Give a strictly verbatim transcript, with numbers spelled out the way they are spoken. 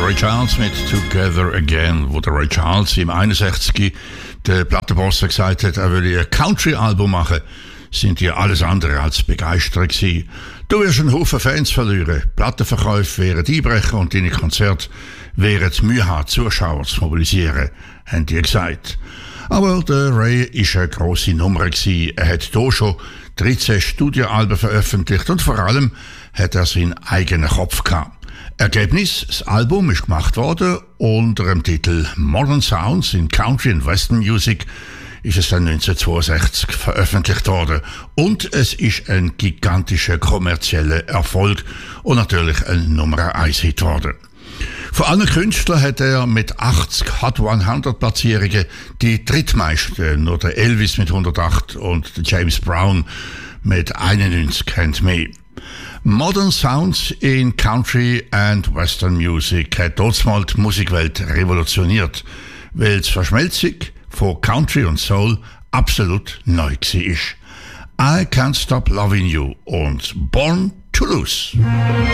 Ray Charles mit Together Again, wo der Ray Charles im einundsechzig der Plattenboss gesagt hat, er würde ein Country-Album machen, sind die alles andere als begeistert gewesen. Du wirst einen Haufen Fans verlieren, Plattenverkäufe wären einbrechen und deine Konzerte wären Mühe haben, Zuschauer zu mobilisieren, haben die gesagt. Aber der Ray ist eine grosse Nummer gewesen. Er hat hier schon dreizehn Studioalben veröffentlicht und vor allem hat er seinen eigenen Kopf gehabt. Ergebnis, das Album ist gemacht worden unter dem Titel Modern Sounds in Country and Western Music ist es dann neunzehnhundertzweiundsechzig veröffentlicht worden und es ist ein gigantischer kommerzieller Erfolg und natürlich ein Nummer eins Hit worden. Von allen Künstlern hat er mit achtzig Hot hundert Platzierungen die drittmeisten, nur der Elvis mit hundertacht und der James Brown mit einundneunzig kennt mehr. Modern Sounds in Country and Western Music hat damals die Musikwelt revolutioniert, weil die Verschmelzung von Country und Soul absolut neu war. I Can't Stop Loving You und Born to Lose.